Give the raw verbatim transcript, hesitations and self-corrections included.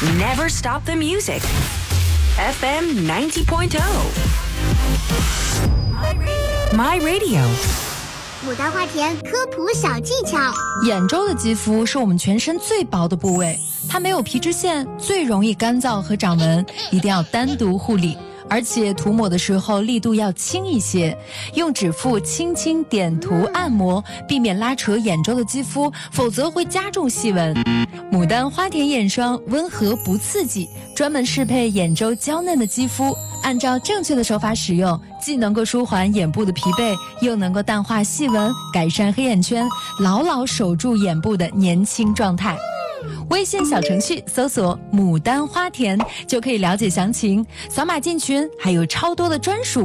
Never stop the music. F M ninety point oh. My Radio. 牡丹花田科普小技巧。 眼周的肌肤是我们全身最薄的部位，它没有皮脂腺，最容易干燥和长纹，一定要单独护理。而且涂抹的时候力度要轻一些，用指腹轻轻点涂按摩，避免拉扯眼周的肌肤，否则会加重细纹。牡丹花田眼霜温和不刺激，专门适配眼周娇嫩的肌肤，按照正确的手法使用，既能够舒缓眼部的疲惫，又能够淡化细纹，改善黑眼圈，牢牢守住眼部的年轻状态。微信小程序搜索牡丹花田就可以了解详情，扫码进群还有超多的专属